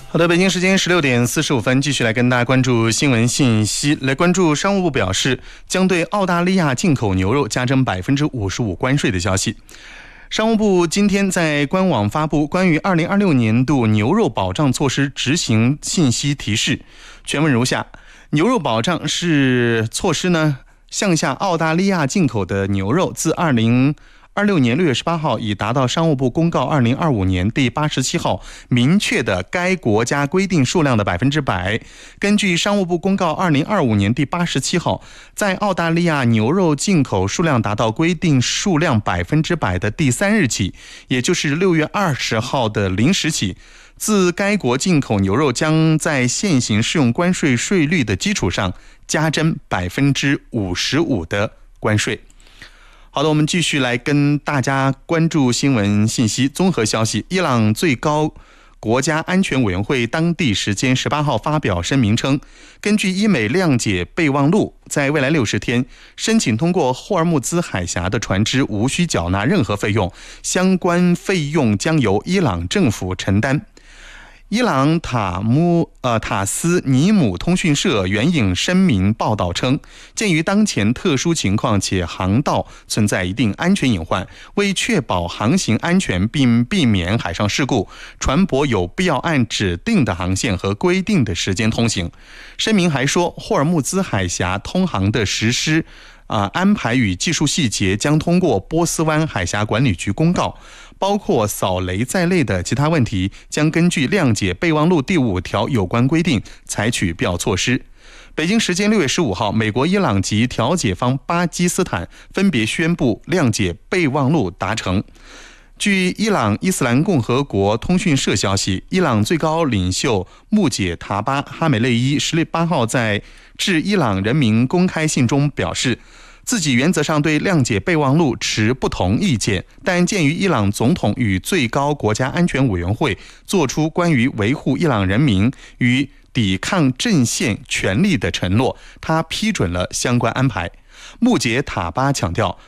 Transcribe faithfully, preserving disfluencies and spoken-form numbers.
好的，北京时间十六点四十五分，继续来跟大家关注新闻信息。来关注商务部表示将对澳大利亚进口牛肉加征百分之五十五关税的消息。商务部今天在官网发布关于二零二六年度牛肉保障措施执行信息提示，全文如下：牛肉保障是措施呢，向下澳大利亚进口的牛肉自二零二六年六月十八号已达到商务部公告二零二五年第八十七号明确的该国家规定数量的百分之百。根据商务部公告二零二五年第八十七号，在澳大利亚牛肉进口数量达到规定数量百分之百的第三日起，也就是六月二十号的零时起，自该国进口牛肉将在现行适用关税税率的基础上加征百分之五十五的关税。好的，我们继续来跟大家关注新闻信息。综合消息，伊朗最高国家安全委员会当地时间十八号发表声明称，根据伊美谅解备忘录，在未来六十天，申请通过霍尔木兹海峡的船只无需缴纳任何费用，相关费用将由伊朗政府承担。伊朗塔姆呃塔斯尼姆通讯社援引声明报道称，鉴于当前特殊情况且航道存在一定安全隐患，为确保航行安全并避免海上事故，船舶有必要按指定的航线和规定的时间通行。声明还说，霍尔木兹海峡通航的实施啊、呃、安排与技术细节将通过波斯湾海峡管理局公告，包括扫雷在内的其他问题将根据谅解备忘录第五条有关规定采取必要措施。北京时间六月十五号，美国、伊朗及调解方巴基斯坦分别宣布谅解备忘录达成。据伊朗伊斯兰共和国通讯社消息，伊朗最高领袖穆解塔巴哈梅内伊十八号在致伊朗人民公开信中表示，自己原则上对谅解备忘录持不同意见，但鉴于伊朗总统与最高国家安全委员会作出关于维护伊朗人民与抵抗阵线权利的承诺，他批准了相关安排。穆解塔巴强调，